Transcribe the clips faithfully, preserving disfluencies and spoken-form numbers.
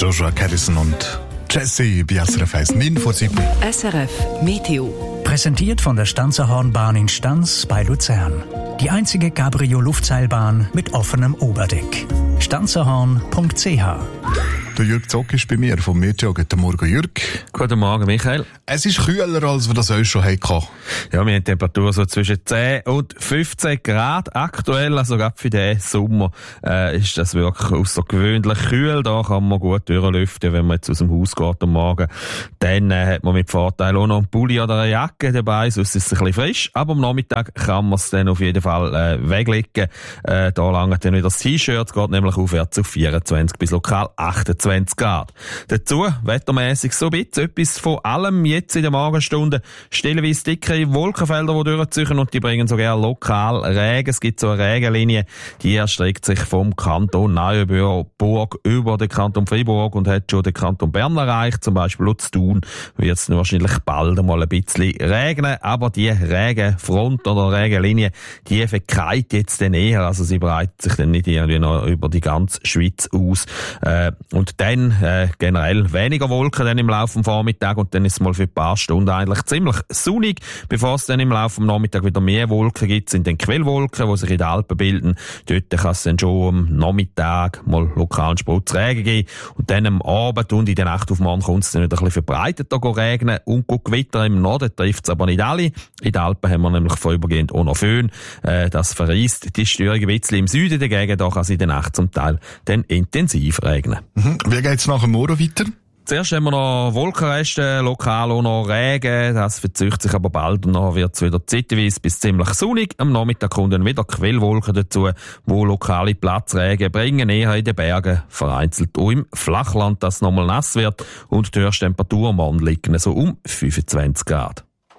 Joshua Harrison und Jesse bei S R F eins, neun vor sieben. S R F Meteo. Präsentiert von der Stanzerhornbahn in Stanz bei Luzern. Die einzige Cabrio-Luftseilbahn mit offenem Oberdeck. stanzerhorn punkt c h. Der Jürg Zock ist bei mir vom Meteo. Guten Morgen, Jürg. Guten Morgen, Michael. Es ist kühler, als wir das euch schon hatten. Ja, wir haben Temperatur so zwischen zehn und fünfzehn Grad aktuell. Also gerade für den Sommer äh, ist das wirklich außergewöhnlich kühl. Da kann man gut durchlüften, wenn man jetzt aus dem Haus geht am Morgen. Dann äh, hat man mit Vorteil auch noch einen Pulli oder eine Jacke dabei, sonst ist es ein bisschen frisch. Aber am Nachmittag kann man es dann auf jeden Fall äh, weglegen. Äh, da langt dann wieder das T-Shirt, geht nämlich aufwärts auf vierundzwanzig bis lokal achtundzwanzig Grad. Dazu wettermäßig so ein bisschen etwas von allem jetzt in der Morgenstunde. Stellenweise dicke Wolkenfelder, die durchziehen und die bringen sogar lokal Regen. Es gibt so eine Regenlinie, die erstreckt sich vom Kanton Neuenburg über den Kanton Freiburg und hat schon den Kanton Bern erreicht. Zum Beispiel in Thun wird es wahrscheinlich bald einmal ein bisschen regnen, aber die Regenfront oder Regenlinie, die verkeilt jetzt dann eher, also sie breitet sich dann nicht irgendwie noch über die ganze Schweiz aus. Äh, und dann äh, generell weniger Wolken dann im Laufe des Vormittags und dann ist es mal für ein paar Stunden eigentlich ziemlich sonnig, bevor es dann im Laufe des Nachmittags wieder mehr Wolken gibt, sind dann Quellwolken, die sich in den Alpen bilden. Dort kann es dann schon am Nachmittag mal lokalen Spritzregen geben und dann am Abend und in der Nacht auf morgen kommt es dann wieder ein bisschen verbreiteter regnen und Gewitter im Norden trifft es aber nicht alle. In den Alpen haben wir nämlich vorübergehend auch noch Föhn. Äh, das verreist die Störung ein bisschen im Süden dagegen, da kann es in der Nacht zum Teil dann intensiv regnen. Mhm. Wie geht's nach dem Morgen weiter? Zuerst haben wir noch Wolkenreste, lokal auch noch Regen, das verzögert sich aber bald und nachher wird es wieder zeitweise bis ziemlich sonnig. Am Nachmittag kommen dann wieder Quellwolken dazu, die lokale Platzregen bringen, eher in den Bergen, vereinzelt auch im Flachland, dass es nochmal nass wird und die Höchsttemperatur am Morgen liegen so um fünfundzwanzig Grad.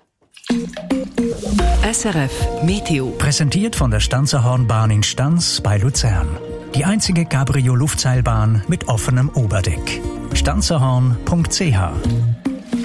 S R F Meteo. Präsentiert von der Stanzerhornbahn in Stanz bei Luzern. Die einzige Cabrio-Luftseilbahn mit offenem Oberdeck. stanzerhorn punkt c h.